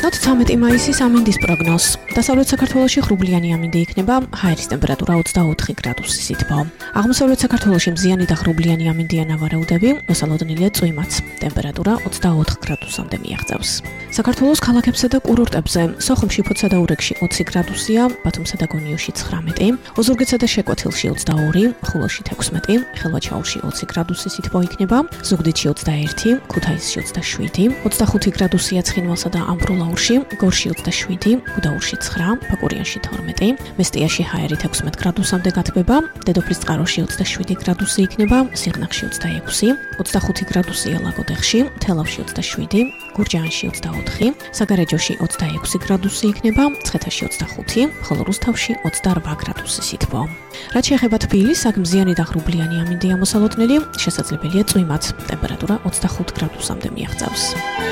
მოგესალმებით 13 მაისის ამინდის პროგნოზს. დასავლეთ საქართველოში ღრუბლიანი ამინდი იქნება, ჰაერის ტემპერატურა 24 გრადუსი სითბო. აღმოსავლეთ საქართველოში მზიანი და ღრუბლიანი ამინდია ნავარაუდები, მოსალოდნელია წვიმაც. ტემპერატურა 24 გრადუსამდე მიაღწევს. საქართველოს ქალაქებსა და კურორტებზე სოხუმში, ფოთსა და ურეკში 20 გრადუსია, ბათუმსა და გონიოში 19, ოზურგეთსა და შეკვეთილში 22, ხულოში 16, ხელვაჩაურში 20 გრადუსი სითბო იქნება, ზუგდიდში 21, ქუთაისში 27, 25 გრადუსია ცხინვალსა და ამბროლაურში, გორში 27, გუდაურში 9, ფაკურიანში 12, მესტიაში ჰაერით 16 გრადუსამდე გათბება, დედოფლის წყაროში 27 გრადუსი იქნება, სიღნაღში 26, 25 გრადუსია ლაგოდეხში, თელავში 27, გურჯაანში 24, საგარეჯოში 26 გრადუსი იქნება, მცხეთაში 25, ხოლო რუსთავში 28 გრადუსი სითბო. რაც შეეხება თბილისს, აქ მზიანი და ღრუბლიანი ამინდია მოსალოდნელი, შესაძლებელია წვიმაც, ტემპერატურა 25 გრადუსამდე მიაღწევს.